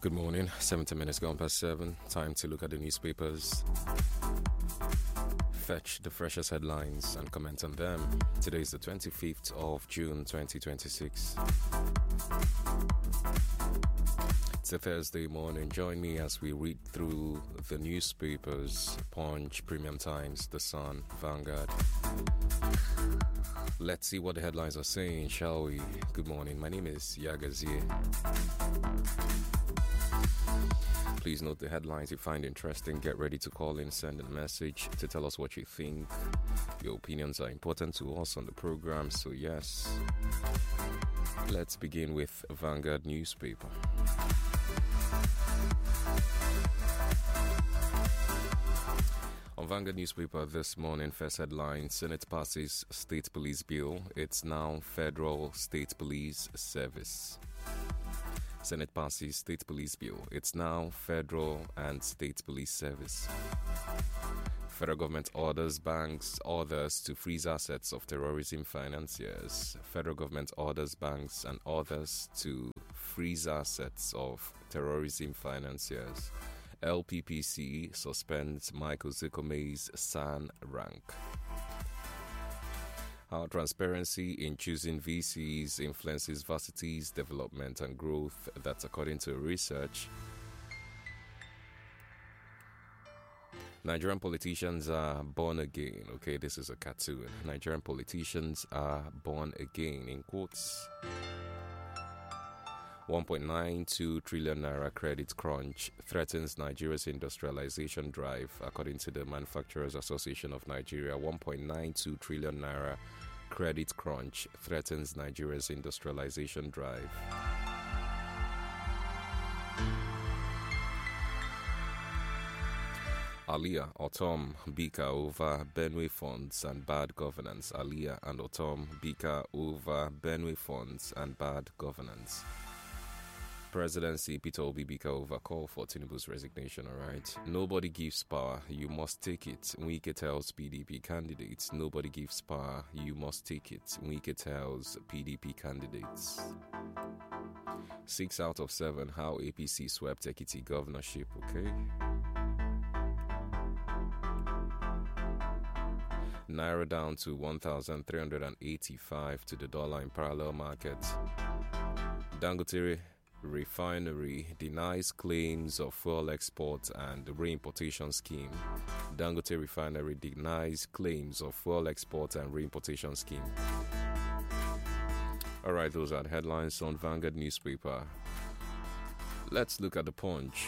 Good morning, 70 minutes gone past 7. Time to look at the newspapers, fetch the freshest headlines and comment on them. Today is the 25th of June 2026. It's a Thursday morning. Join me as we read through the newspapers: Punch, Premium Times, The Sun, Vanguard. Let's see what the headlines are saying, shall we? Good morning. My name is Yagazie. Please note the headlines you find interesting. Get ready to call in, send a message to tell us what you think. Your opinions are important to us on the program, so yes. Let's begin with Vanguard newspaper. On Vanguard newspaper this morning, first headline: Senate passes State Police Bill. It's now Federal State Police Service. Senate passes State Police Bill. It's now Federal and State Police Service. Federal government orders banks, others to freeze assets of terrorism financiers. Federal government orders banks and others to freeze assets of terrorism financiers. LPPC suspends Michael Zikome's SAN rank. How transparency in choosing VCs influences varsity's development and growth. That's according to research. Nigerian politicians are born again. Okay, this is a cartoon. Nigerian politicians are born again, in quotes. 1.92 trillion naira credit crunch threatens Nigeria's industrialization drive, according to the Manufacturers Association of Nigeria. 1.92 trillion naira credit crunch threatens Nigeria's industrialization drive. Aliyah, Otom, Bika over Benue funds and bad governance. Aliyah and Otom, Bika over Benue funds and bad governance. Presidency, Peter Obi Bika over call for Tinubu's resignation, alright? Nobody gives power, you must take it. Wike tells PDP candidates. Nobody gives power, you must take it. Wike tells PDP candidates. 6 out of 7, how APC swept Ekiti governorship, okay? Naira down to 1,385 to the dollar in parallel market. Dangote Refinery denies claims of fuel export and reimportation scheme. Dangote Refinery denies claims of fuel export and reimportation scheme. Alright, those are the headlines on Vanguard newspaper. Let's look at the Punch.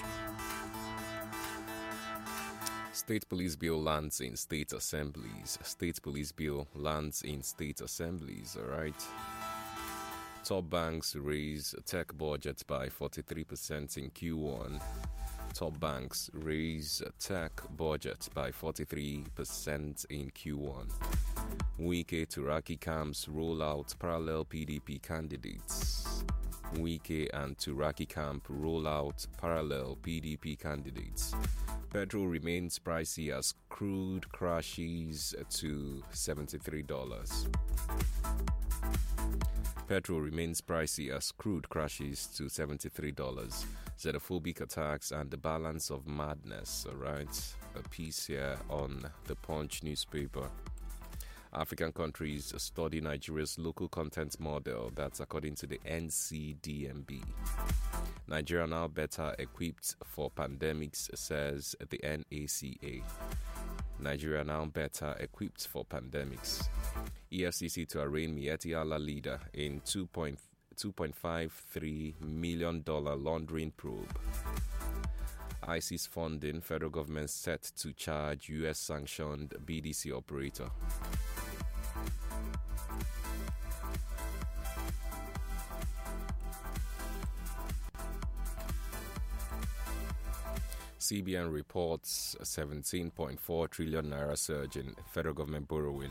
State Police Bill lands in state assemblies. State Police Bill lands in state assemblies, alright? Top banks raise tech budget by 43% in Q1. Top banks raise tech budget by 43% in Q1. Wike Turaki camps roll out parallel PDP candidates. Wike and Turaki camp roll out parallel PDP candidates. Petrol remains pricey as crude crashes to $73. Petrol remains pricey as crude crashes to $73. Xenophobic attacks and the balance of madness. Alright, a piece here on the Punch newspaper. African countries study Nigeria's local content model. That's according to the NCDMB. Nigeria now better equipped for pandemics, says the NACA. Nigeria now better equipped for pandemics. EFCC to arraign Miyetti Allah leader in $2.53 million laundering probe. ISIS funding, federal government set to charge US-sanctioned BDC operator. CBN reports 17.4 trillion naira surge in federal government borrowing.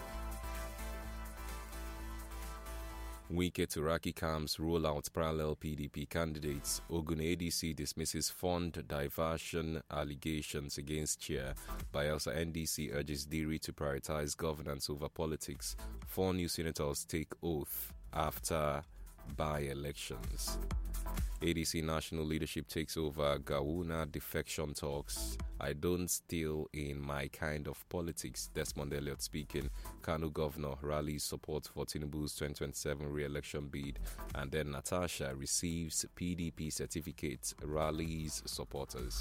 Wike Turaki camps roll out parallel PDP candidates. Ogun ADC dismisses fund diversion allegations against chair. Bayelsa NDC urges Diri to prioritize governance over politics. 4 new senators take oath after by-elections. ADC national leadership takes over Gawuna defection talks. I don't steal in my kind of politics. Desmond Elliott speaking. Kano governor rallies support for Tinubu's 2027 re-election bid. And then Natasha receives PDP certificate, rallies supporters.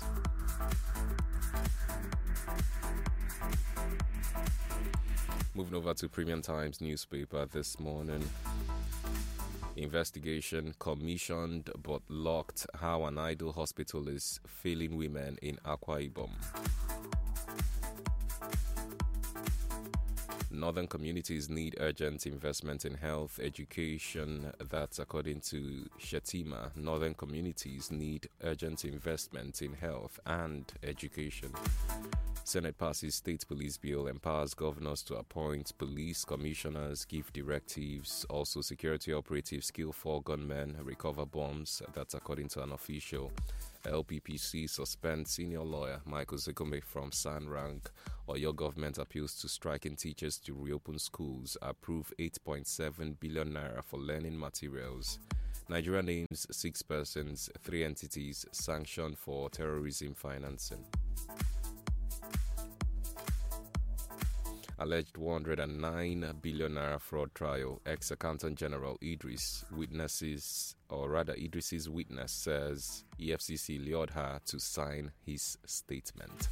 Moving over to Premium Times newspaper this morning. Investigation commissioned but locked how an idle hospital is failing women in Akwa Ibom. Northern communities need urgent investment in health, education. That's according to Shetima. Northern communities need urgent investment in health and education. Senate passes state police bill, empowers governors to appoint police commissioners, give directives. Also, security operatives kill 4 gunmen, recover bombs. That's according to an official. LPPC suspends senior lawyer Michael Zekome from SAN rank. Or your government appeals to striking teachers to reopen schools. Approve 8.7 billion naira for learning materials. Nigeria names 6 persons, 3 entities sanctioned for terrorism financing. Alleged 109 billion naira fraud trial. Ex-Accountant General Idris's witness says EFCC lured her to sign his statement.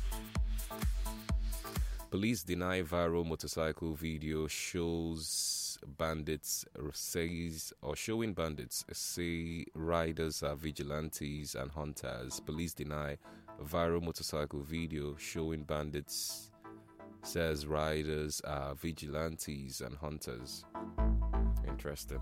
Police deny viral motorcycle video showing bandits say riders are vigilantes and hunters. Police deny viral motorcycle video showing bandits says riders are vigilantes and hunters. Interesting.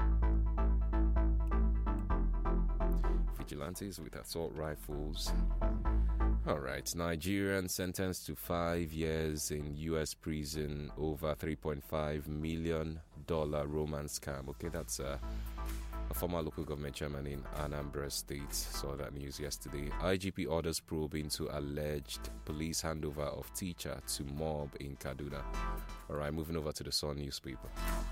Vigilantes with assault rifles. Alright, Nigerian sentenced to 5 years in U.S. prison over $3.5 million romance scam. Okay, that's a former local government chairman in Anambra State saw that news yesterday. IGP orders probe into alleged police handover of teacher to mob in Kaduna. All right, moving over to the Sun newspaper.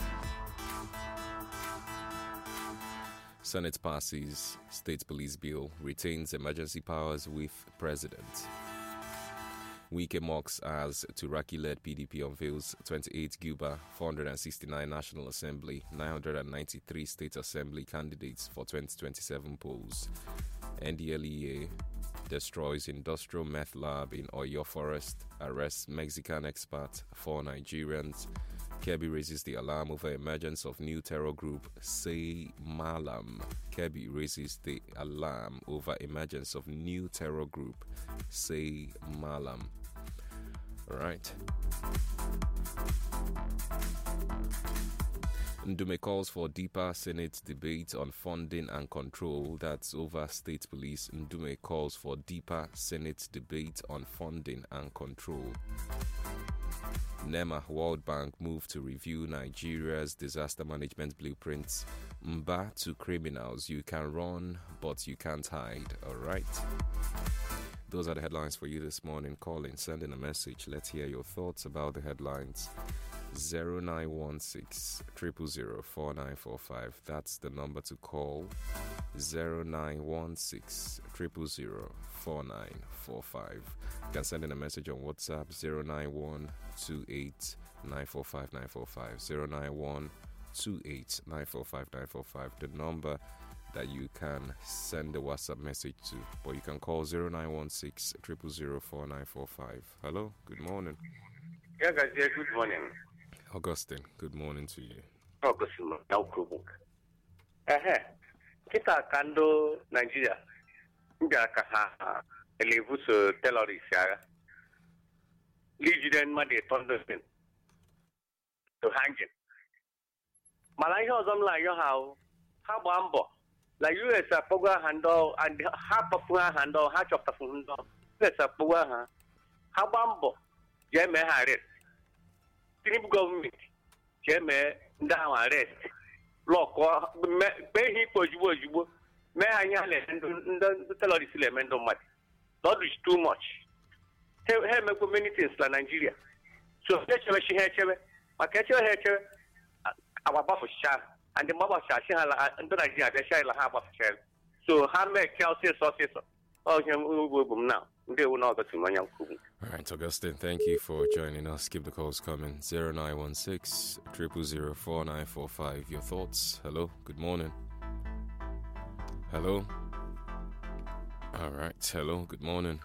Senate passes state police bill, retains emergency powers with president. Wike mocks as Turaki-led PDP unveils 28 Guba, 469 National Assembly, 993 State Assembly candidates for 2027 polls. NDLEA destroys industrial meth lab in Oyo Forest, arrests Mexican expert, 4 Nigerians. Kebbi raises the alarm over emergence of new terror group, Say Malam. Kebbi raises the alarm over emergence of new terror group, Say Malam. Right. Ndume calls for deeper Senate debate on funding and control. That's over state police. Ndume calls for deeper Senate debate on funding and control. NEMA World Bank move to review Nigeria's disaster management blueprints. Mba to criminals. You can run, but you can't hide. All right. Those are the headlines for you this morning. Call in, send in a message. Let's hear your thoughts about the headlines. 0916 000 4945. That's the number to call. 0916 000 4945. You can send in a message on WhatsApp 09128 945 945. 09128 945 945. The number that you can send a WhatsApp message to, or you can call 0916 000 4945. Hello, good morning. Yeah, guys, yeah, good morning. Augustine, good morning to you. Augustine, now Krubuk. Kita kando Nigeria. Nja kaha elevus terrorist ya. Legend ma de thunderstorm. To hanging. Malaya ozom la yo how bambo. La US apogwa handle and half of handle half of the handle. US apogwa ha. How bambo. Jeme arrest. Tinubu government. Jeme down arrest. Lock be he pojubo. Me anya le ndo terrorist le mendo mat. Not is too much. Hey me go many things la Nigeria. So hechewe shi hechewe. Makechewe hechewe. Our buff sha and the mother shall ndo Nigeria be share la half of share. So So how make Kelsey sausage? Oh, now. They will not go to my young. All right, Augustine, thank you for joining us. Keep the calls coming. 0916 000 4945. Your thoughts? Hello, good morning. Hello. All right, hello, good morning.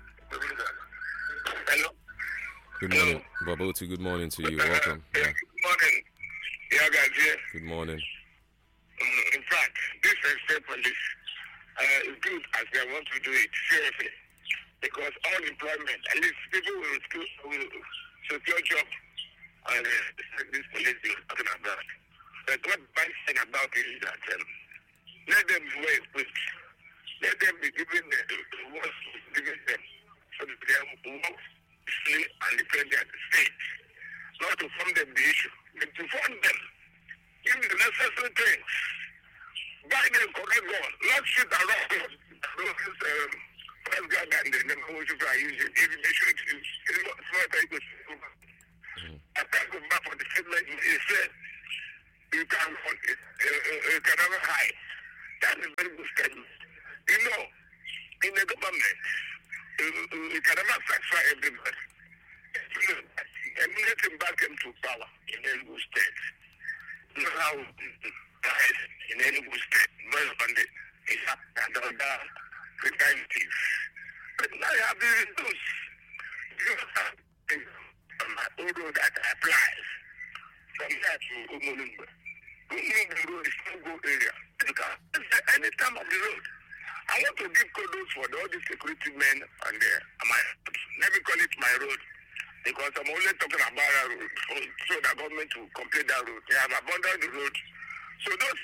Hello. Good morning. Babotu, good morning to you. Welcome. Yeah. Good morning. Yeah, guys, here. Good morning. In fact, this state police is good as they want to do it, seriously. Because unemployment, at least people will secure job and this police is talking about. But what I'm saying about it is that let them be well equipped. Let them be given the work given them so that they can work peacefully and defend their state. Not to fund them the issue, but to fund them. Give the necessary things. Buy them correct gun. Not shoot around those first gun and the number which you are using. If they shoot you, it's not very good. I can't go back for the statement. He said you can never hide. That's a very good statement. You know, in the government, you can never satisfy everybody. And let him back into power in any good state. You know how in any good state, most of it is under representatives. But now you have to reduce. You have my old road that applies from there to Umulumba. Umulumba road is no good area. Any time of the road. I want to give kudos for all the security men on there. Let me call it my road. Because I'm only talking about that road. So the government will complete that road. They have abandoned the road. So those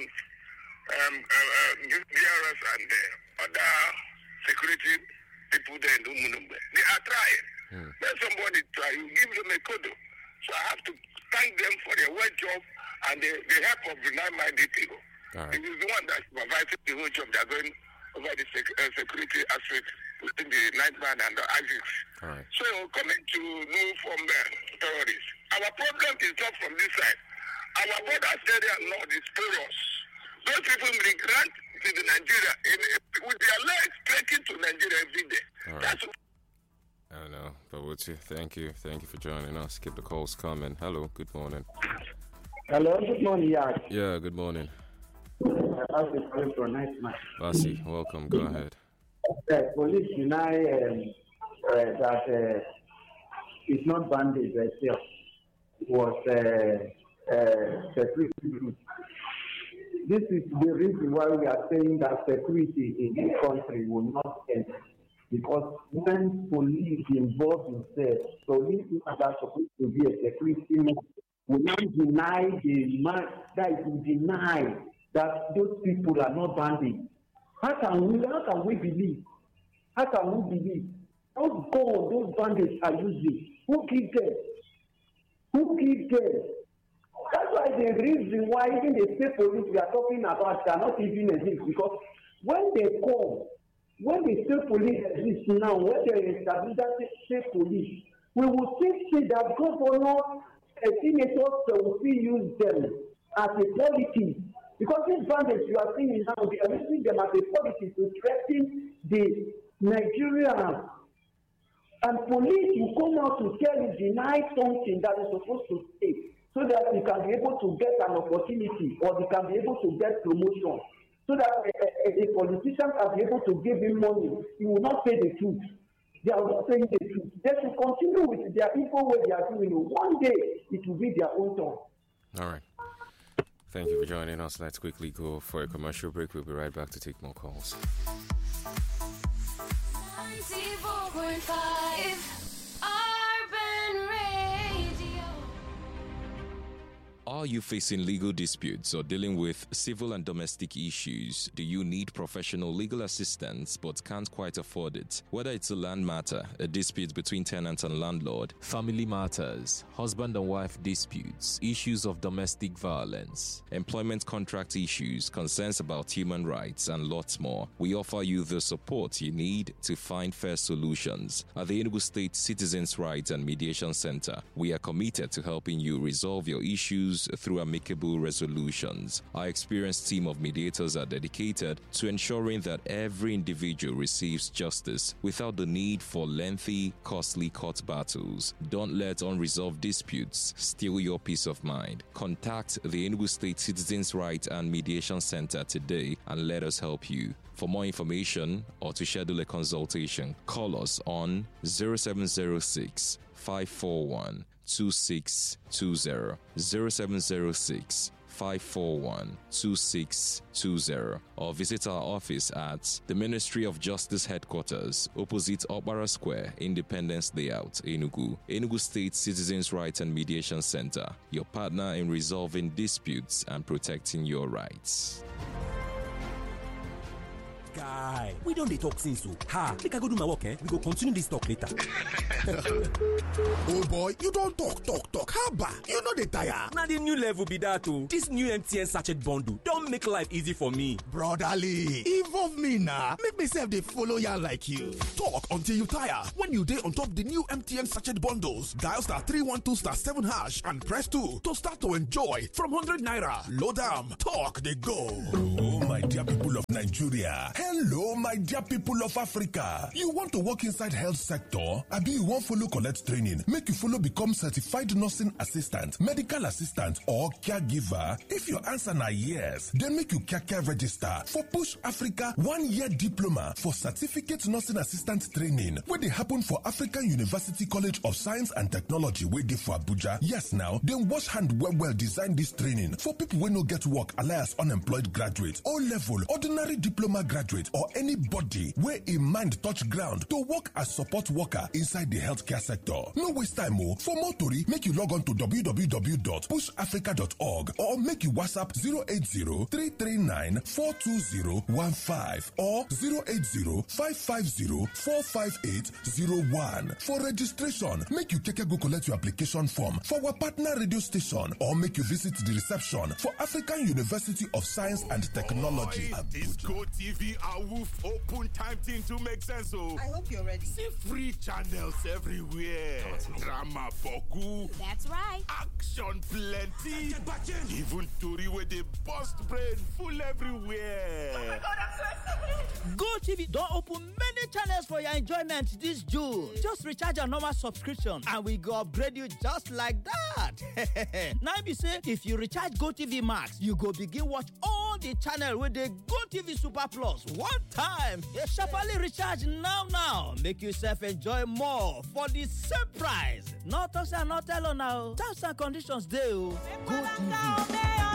DRS and other security people there in Umunumbe, they are trying. Let somebody try. You give them a kudo. So I have to thank them for their work job and the help of the nine-minded people. Right. It is the one that supervises the whole job. They are going over the security aspect within the night man and the axis. Right. So coming to move from terrorists, our problem is not from this side. Our borders area north is porous. Those people migrate to the Nigeria with their legs trekking to Nigeria every day. Right. That's I don't know, Babuchi, thank you for joining us. Keep the calls coming. Hello, good morning. Hello, good morning, Yard. Yeah, good morning. Basi, welcome. Go ahead. The police deny that it's not bandage itself. It was security group. This is the reason why we are saying that security in this country will not end. Because when police involve themselves, police are supposed to be a security man, will not deny the man that will deny that those people are not bandits. How can we believe? How can we believe? Those gold, those bandits are using. Who gives them? Who gives them? That's why the reason why even the state police we are talking about cannot even exist, because when they come, when the state police exists now, when they establish that state police, we will still see that governors and senators will still use them as a policy. Because these bandits you are seeing now, they are using them as a policy to threaten the Nigerians. And police will come out to tell you, deny something that is supposed to stay, so that you can be able to get an opportunity or they can be able to get promotion. So that a politician can be able to give him money, he will not say the truth. They are not saying the truth. They should continue with their evil way they are doing. One day, it will be their own turn. All right. Thank you for joining us. Let's quickly go for a commercial break. We'll be right back to take more calls. 94.5 Urban Radio. Are you facing legal disputes or dealing with civil and domestic issues? Do you need professional legal assistance but can't quite afford it? Whether it's a land matter, a dispute between tenant and landlord, family matters, husband and wife disputes, issues of domestic violence, employment contract issues, concerns about human rights, and lots more, we offer you the support you need to find fair solutions. At the Enugu State Citizens' Rights and Mediation Center, we are committed to helping you resolve your issues disputes through amicable resolutions. Our experienced team of mediators are dedicated to ensuring that every individual receives justice without the need for lengthy, costly court battles. Don't let unresolved disputes steal your peace of mind. Contact the Enugu State Citizens' Rights and Mediation Center today and let us help you. For more information or to schedule a consultation, call us on 0706 541 2620, 0706 541 2620, or visit our office at the Ministry of Justice Headquarters, opposite Opera Square, Independence Layout, Enugu. Enugu State Citizens' Rights and Mediation Center, your partner in resolving disputes and protecting your rights. Guy, we don't dey talk since so. Make I go do my work, we go continue this talk later. Oh boy, you don't talk. Haba, you know the tire. Now the new level be that oh. This new MTN sachet bundle don't make life easy for me. Brotherly, involve me now. Make myself dey follow ya like you. Talk until you tire. When you dey on top the new MTN sachet bundles, dial *312*7# and press 2 to start to enjoy from 100 naira. Load am, talk they go. Oh my dear people of Nigeria. Hello, my dear people of Africa. You want to work inside health sector? Abi you want follow collect training? Make you follow become certified nursing assistant, medical assistant, or caregiver? If your answer na yes, then make you care register for Push Africa 1-year diploma for certificate nursing assistant training, where they happen for African University College of Science and Technology, where they for Abuja. Yes, now then wash hand well design this training for people who no get work, alias unemployed graduate, O-level, ordinary diploma graduate, or anybody where a mind touch ground to work as support worker inside the healthcare sector. No waste time more. For more tori, make you log on to www.pushafrica.org or make you WhatsApp 080-339-42015 or 080-550-45801. For registration, make you go collect your application form for our partner radio station or make you visit the reception for African University of Science and Technology. This GoTV Awoof open time thing to make sense. Oh, I hope you're ready. See free channels everywhere. Drama boku. That's right. Action plenty. Even Tori where they bust brain full everywhere. Oh my God, I'm so excited. GoTV don't open many channels for your enjoyment this June. Just recharge your normal subscription and we go upgrade you just like that. Now be say if you recharge GoTV Max, you go begin watch all the channel with the GoTV Super Plus one time. You sharply recharge now. Make yourself enjoy more for the same price. Not us and not tell now. Terms and conditions dey. GoTV.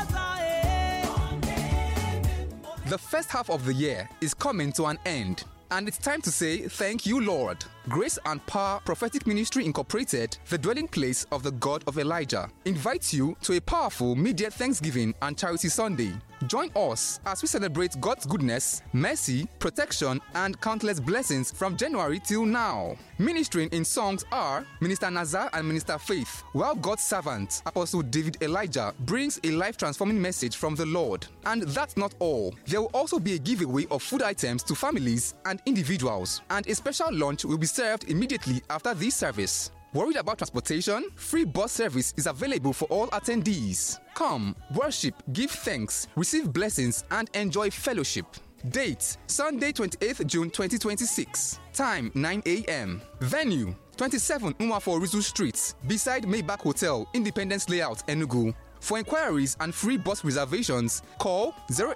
The first half of the year is coming to an end, and it's time to say thank you, Lord. Grace and Power Prophetic Ministry Incorporated, the dwelling place of the God of Elijah, invites you to a powerful media Thanksgiving and Charity Sunday. Join us as we celebrate God's goodness, mercy, protection, and countless blessings from January till now. Ministering in songs are Minister Nazar and Minister Faith, while God's servant, Apostle David Elijah, brings a life-transforming message from the Lord. And that's not all. There will also be a giveaway of food items to families and individuals, and a special lunch will be served immediately after this service. Worried about transportation? Free bus service is available for all attendees. Come, worship, give thanks, receive blessings, and enjoy fellowship. Date, Sunday 28th June 2026. Time, 9 a.m. Venue, 27 Umafo Rizu Street, beside Maybach Hotel, Independence Layout, Enugu. For inquiries and free bus reservations, call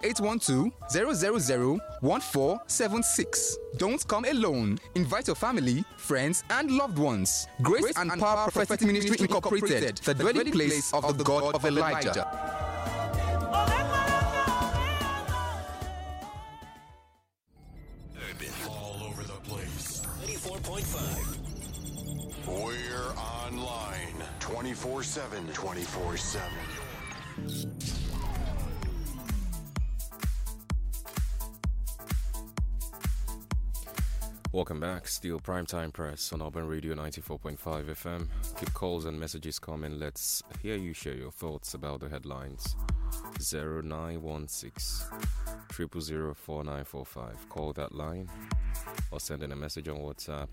0812-000-1476. Don't come alone. Invite your family, friends, and loved ones. Grace and Power Prophetic Ministry Incorporated, the dwelling place of the God of Elijah. All over the place. 94.5. We're online 24/7. 24/7. Welcome back. Still Primetime Press on Urban Radio 94.5 FM. Keep calls and messages coming. Let's hear you share your thoughts about the headlines. 0916 000 4945. Call that line or send in a message on WhatsApp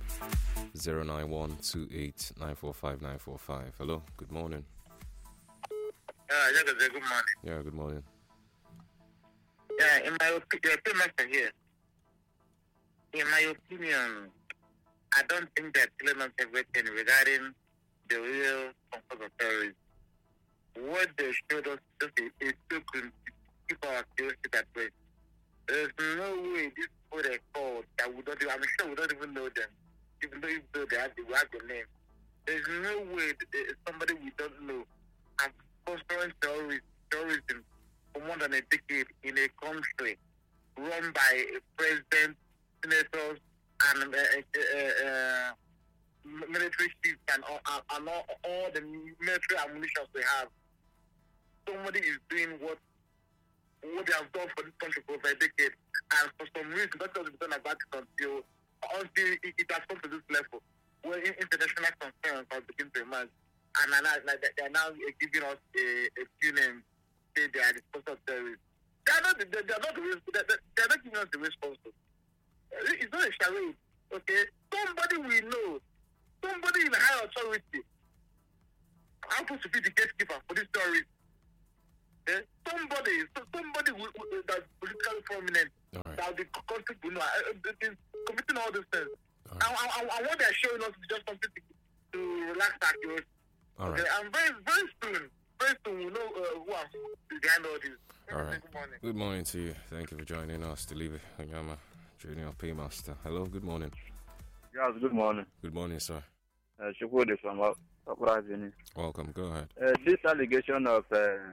09128945945. Hello, good morning. Good morning. Yeah, good morning. Yeah, in my opinion, in my opinion, I don't think that telling us everything regarding the real comfort of terrorism. What they showed us is to keep our curiosity that way. There's no way this people they called that we don't. I'm sure we don't even know them, even though they have the name. There's no way that somebody we don't know has fostering terrorism for more than a decade in a country run by a president, senators, and military chiefs and all the military ammunition they have. Somebody is doing what they have done for this country for a decade, and for some reason that doesn't done about it until it has come to this level where international concerns have begun to emerge, and they're now giving us a few names, say they are the sponsor of terrorists. They're not giving us the response. It's not a charade, okay? Somebody we know, somebody in high authority, happens to be the gatekeeper for this terrorist. Somebody that's politically prominent, that the country will know, committing all these things. And what they're showing us is just something to relax our curiosity. Okay, and very soon we know who are behind all this. All right. Good morning to you. Thank you for joining us. Deliver Onyama, Junior Paymaster. Hello, good morning. Yes, good morning. Good morning, sir. Shukudi from Uprising. Welcome, go ahead. This allegation of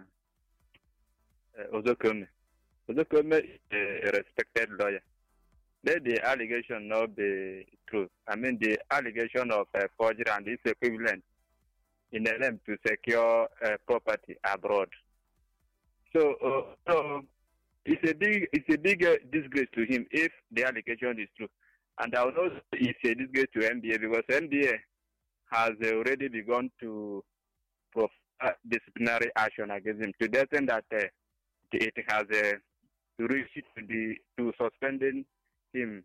Ozokome is a respected lawyer. Let the allegation not be true. I mean, the allegation of forgery and its equivalent in an attempt to secure property abroad. So it's a big disgrace to him if the allegation is true. And I will know it's a disgrace to NBA because NBA has already begun to provide disciplinary action against him to the extent that it has reached to suspending him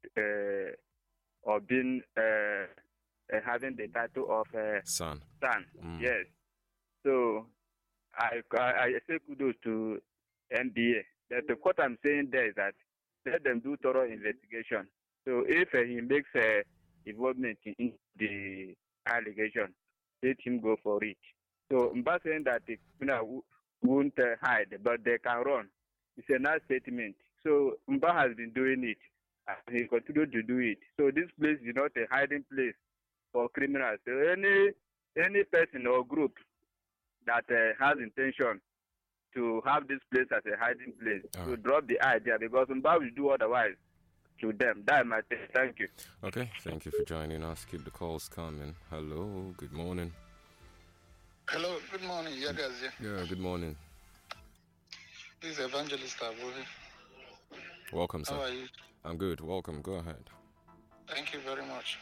or being having the title of son. Yes. So I say kudos to NBA. That what I'm saying there is that let them do thorough investigation. So if he makes involvement in the allegation, let him go for it. So I'm not saying that won't hide, but they can run. It's a nice statement. So Mba has been doing it, and he continued to do it. So this place is not a hiding place for criminals. So any person or group that has intention to have this place as a hiding place, to drop the idea, because Mba will do otherwise to them. That might say. Thank you. Okay, thank you for joining us. Keep the calls coming. Hello, good morning. Hello, good morning. Yeah, good morning. This is Evangelist Aburi. Welcome, sir. How are you? I'm good. Welcome. Go ahead. Thank you very much.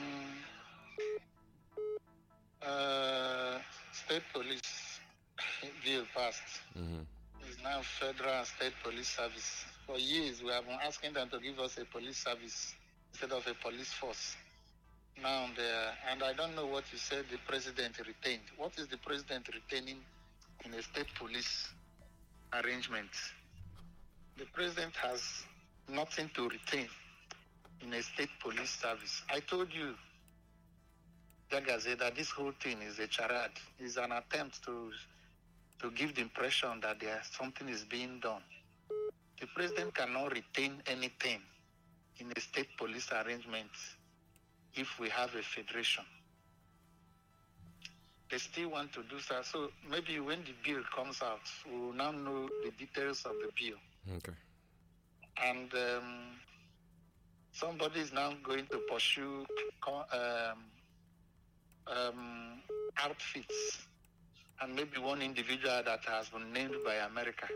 State police bill passed. It's now federal and state police service. For years, we have been asking them to give us a police service instead of a police force. Now, and I don't know what you said the president retained. What is the president retaining in a state police arrangement? The president has nothing to retain in a state police service. I told you, Jagaze, that this whole thing is a charade. It's an attempt to give the impression that something is being done. The president cannot retain anything in a state police arrangement if we have a federation. They still want to do so. So maybe when the bill comes out, we will now know the details of the bill. Okay. And somebody is now going to pursue outfits, and maybe one individual that has been named by America.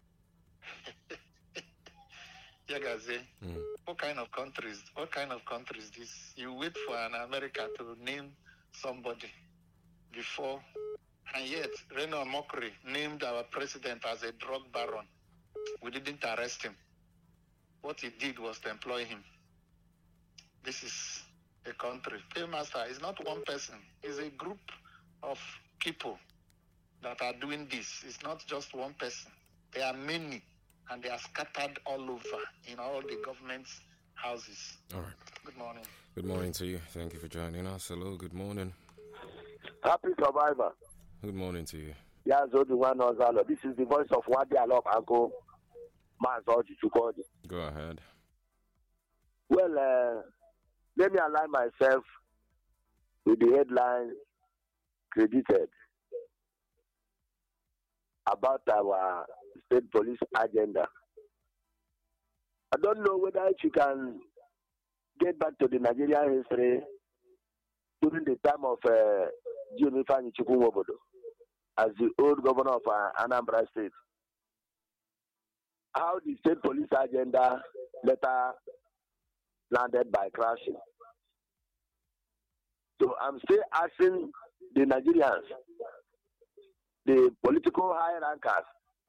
Yagaze, what kind of countries this? You wait for an America to name somebody before, and yet Reno Omokri named our president as a drug baron. We didn't arrest him. What he did was to employ him. This is a country. Paymaster is not one person. It's a group of people that are doing this. It's not just one person. There are many, and they are scattered all over in all the government's houses. All right. Good morning. Good morning to you. Thank you for joining us. Hello, good morning. Happy survivor. Good morning to you. Yeah, Zodunwa. This is the voice of Wadi Alok Uncle Mazoji Chukodi. Go ahead. Well, let me align myself with the headline credited about our state police agenda. I don't know whether if you can get back to the Nigerian history during the time of Jimmy Fanny Chukwuwobodo as the old governor of Anambra State. How the state police agenda later landed by crashing. So I'm still asking the Nigerians, the political high rankers,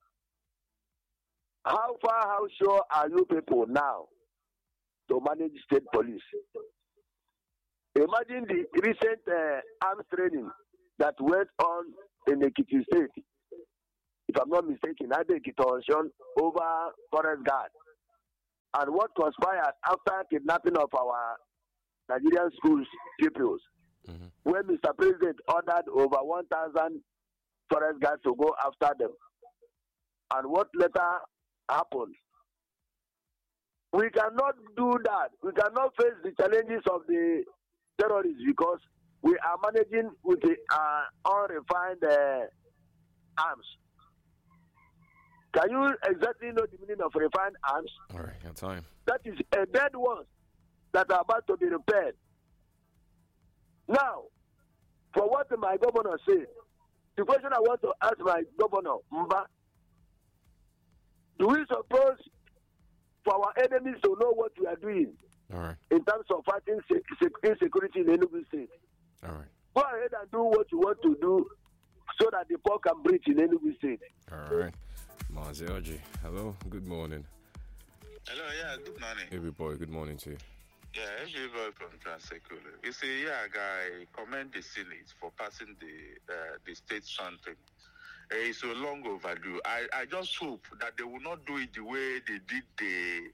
how sure are you people now to manage state police? Imagine the recent arms training that went on in Ekiti State. If I'm not mistaken, I think it was over forest guard. And what conspired after kidnapping of our Nigerian schools pupils, when Mr. President ordered over 1,000 forest guards to go after them. And what later happened? We cannot do that. We cannot face the challenges of the terrorists because we are managing with the unrefined arms. Can you exactly know the meaning of refined arms? All right, your time. That is a dead one that are about to be repaired. Now, for what my governor said, the question I want to ask my governor, Mba, do we suppose for our enemies to know what we are doing in terms of fighting insecurity in Enugu State? All right. Go ahead and do what you want to do so that the poor can breathe in Enugu State. All right. Mazioji, hello, good morning. Hello, yeah, good morning. Every boy, good morning to you. Yeah, every boy from Transecular. You see, yeah, I commend the Senate for passing the state something. It's so long overdue. I just hope that they will not do it the way they did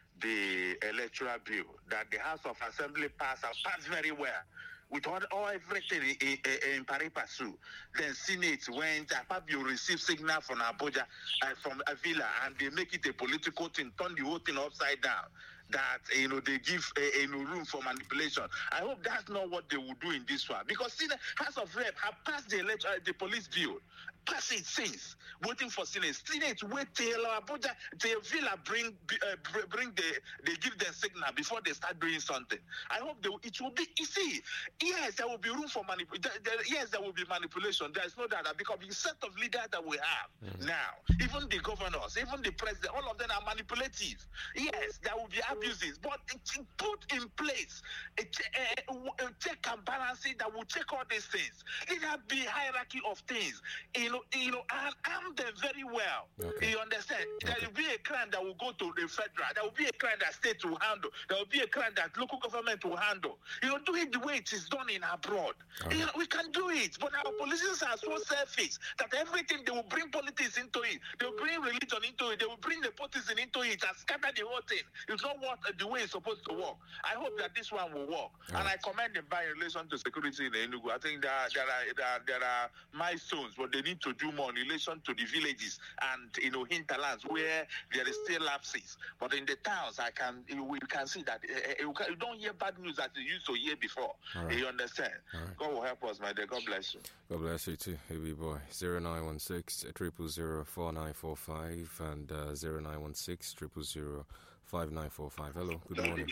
the electoral bill, that the House of Assembly passed very well. With all everything in pari passu, then Senate went. You receive signal from Abuja, from Avila, and they make it a political thing, turn the whole thing upside down. That they give room for manipulation. I hope that's not what they will do in this one, because House of Rep have passed the police bill. Pass it since waiting for Senate. Senate wait till Abuja, till Villa bring they give their signal before they start doing something. I hope it will be. You see, yes, there will be room for manipulation. Yes, there will be manipulation. There is no doubt that, because the set of leaders that we have now, even the governors, even the president, all of them are manipulative. Yes, there will be abuses, but put in place a check and balancing that will check all these things. It will be hierarchy of things. And arm them very well. Okay. You understand? Okay. There will be a crime that will go to the federal. There will be a crime that state will handle. There will be a crime that local government will handle. Do it the way it is done in abroad. Okay. We can do it, but our politicians are so selfish that everything they will bring politics into it. They will bring religion into it. They will bring nepotism into it and scatter the whole thing. It's not what the way it's supposed to work. I hope that this one will work. And I commend them by relation to security in Enugu. I think there are milestones, but they need to do more in relation to the villages and hinterlands where there is still lapses. But in the towns, we can see that you don't hear bad news as you used to hear before. Right. You understand? Right. God will help us, my dear. God bless you. God bless you too, heavy boy. 0916 000 4945 and 0916 000 5945. Hello, good morning.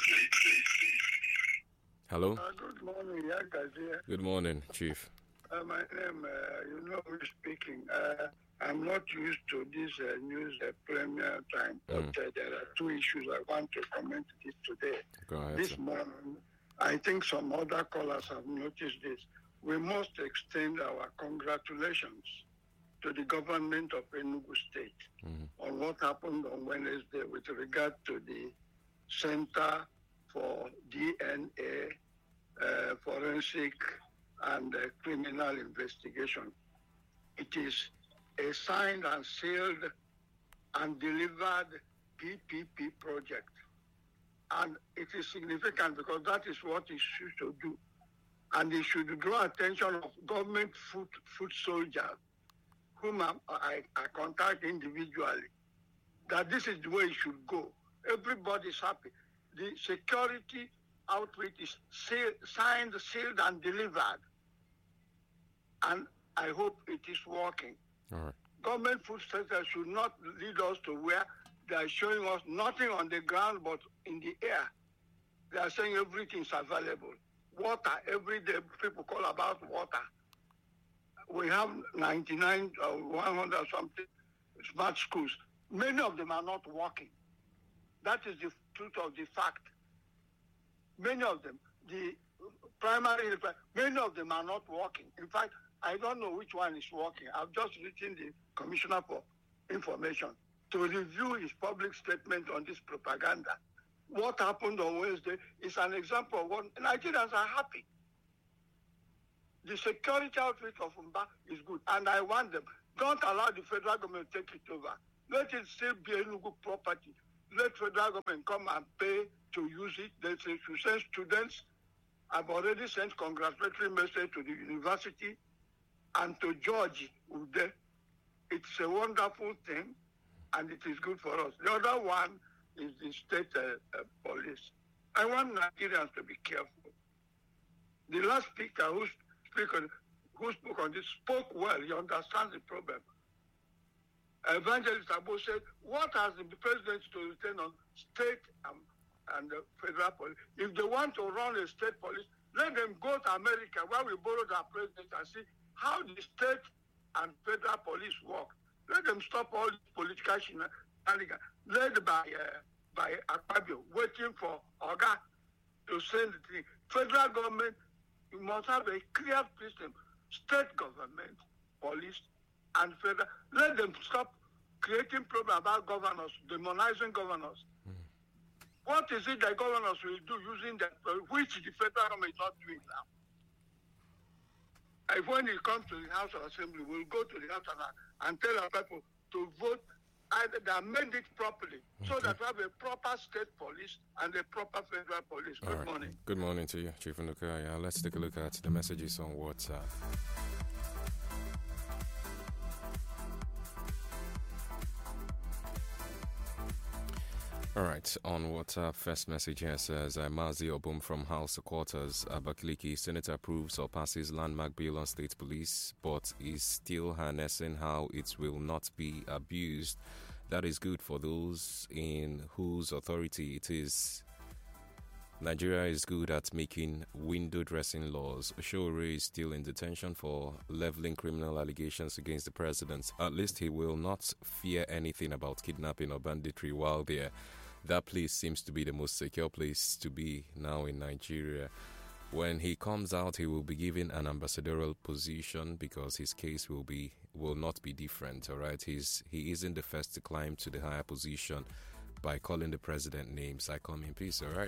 Hello. Good morning, yeah, guys. Yeah. Good morning, Chief. My name, me speaking. I'm not used to this news premier time, but there are two issues I want to comment this today. Go ahead, this morning, I think some other callers have noticed this. We must extend our congratulations to the government of Enugu State on what happened on Wednesday with regard to the Center for DNA, Forensic and Criminal Investigation. It is a signed and sealed and delivered PPP project. And it is significant because that is what it should do. And it should draw attention of government foot soldiers, whom I contact individually, that this is the way it should go. Everybody's happy. The security outreach is signed, sealed, and delivered. And I hope it is working. All right. Government food sector should not lead us to where they are showing us nothing on the ground but in the air. They are saying everything is available. Water, every day people call about water. We have 99 or 100 something smart schools. Many of them are not working. That is the truth of the fact. Many of them, the primary, many of them are not working. In fact, I don't know which one is working. I've just written the Commissioner for Information to review his public statement on this propaganda. What happened on Wednesday is an example of what Nigerians are happy. The security outreach of Mba is good, and I want them. Don't allow the federal government to take it over. Let it still be Enugu property. Let federal government come and pay to use it. They say to send students. I've already sent congratulatory message to the university and to George Ude. It's a wonderful thing, and it is good for us. The other one is the state police. I want Nigerians to be careful. The last speaker who spoke on this spoke well. He understands the problem. Evangelist Abu said, what has the president to return on state and the federal police? If they want to run a state police, let them go to America where we borrowed our president and see how the state and federal police work. Let them stop all this political shenanigans led by Akpabio, waiting for Oga to send the thing. Federal government, you must have a clear system. State government, police, and federal. Let them stop creating problems about governors, demonizing governors. What is it that governors will do using that, which the federal government is not doing now? If when it comes to the House of Assembly, we'll go to the House and tell our people to vote either they amend it properly so that we have a proper state police and a proper federal police. Good morning. Good morning to you, Chief Ndukaya. Let's take a look at the messages on WhatsApp. All right, on WhatsApp, first message here says, Mazi Obum from House Quarters, Abakaliki, Senator approves or passes landmark bill on state police, but is still harnessing how it will not be abused. That is good for those in whose authority it is. Nigeria is good at making window dressing laws. Oshore is still in detention for leveling criminal allegations against the president. At least he will not fear anything about kidnapping or banditry while there. That place seems to be the most secure place to be now in Nigeria. When he comes out, he will be given an ambassadorial position because his case will not be different. All right, he isn't the first to climb to the higher position by calling the president names. I come in peace. All right.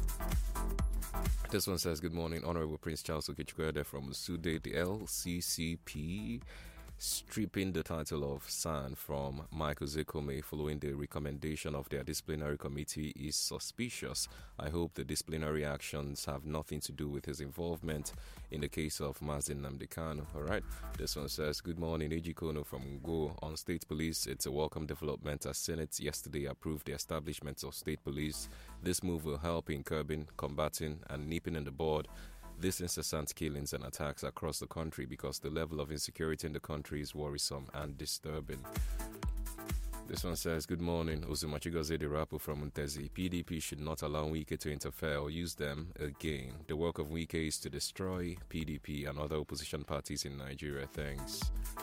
This one says, good morning, Honorable Prince Charles Okechukwu from Sude, the LCCP. Stripping the title of San from Michael Zekome following the recommendation of their disciplinary committee is suspicious. I hope the disciplinary actions have nothing to do with his involvement in the case of Mazin Nnamdi Kanu. All right. This one says, good morning, Eji Kono from Ngo. On state police, it's a welcome development as Senate yesterday approved the establishment of state police. This move will help in curbing, combating, and nipping in the bud these incessant killings and attacks across the country because the level of insecurity in the country is worrisome and disturbing. This one says, good morning, Uzumachigoze de Rapu from Muntezi. PDP should not allow Wike to interfere or use them again. The work of Wike is to destroy PDP and other opposition parties in Nigeria. Thanks.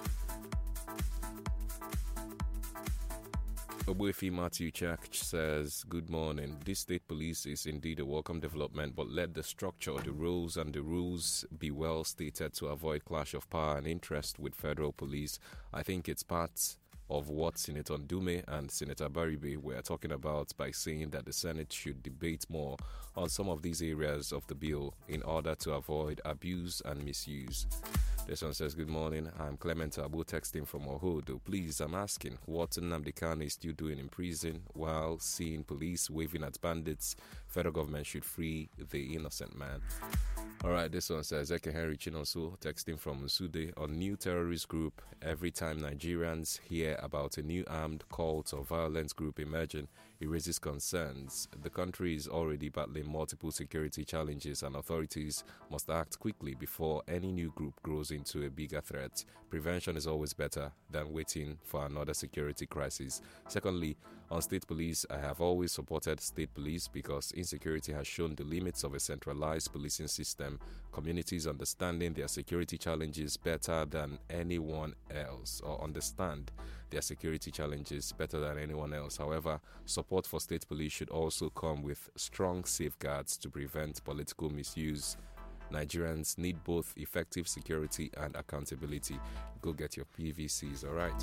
Obuefi Matthew Chak says, good morning. This state police is indeed a welcome development, but let the structure, the rules, and the rules be well stated to avoid clash of power and interest with federal police. I think it's part of what Senator Ndume and Senator Baribe were talking about by saying that the Senate should debate more on some of these areas of the bill in order to avoid abuse and misuse. This one says, good morning. I'm Clement Abu texting from Ohodo. Please, I'm asking what Nnamdi Kanu is still doing in prison while seeing police waving at bandits. Federal government should free the innocent man. Alright, this one says, Eke Henry Chinosu texting from Nsude. On new terrorist group, every time Nigerians hear about a new armed cult or violence group emerging, it raises concerns. The country is already battling multiple security challenges and authorities must act quickly before any new group grows into a bigger threat. Prevention is always better than waiting for another security crisis. Secondly, on state police, I have always supported state police because insecurity has shown the limits of a centralized policing system. Communities understanding their security challenges better than anyone else, or understand their security challenges better than anyone else. However, support for state police should also come with strong safeguards to prevent political misuse. Nigerians need both effective security and accountability. Go get your PVCs, alright?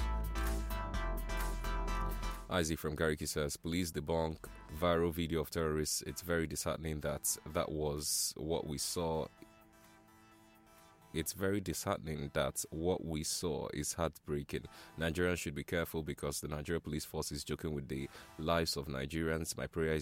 Isaac from Gariki says, police debunk viral video of terrorists. It's very disheartening that was what we saw. It's very disheartening that what we saw is heartbreaking. Nigerians should be careful because the Nigeria Police Force is joking with the lives of Nigerians. My prayer is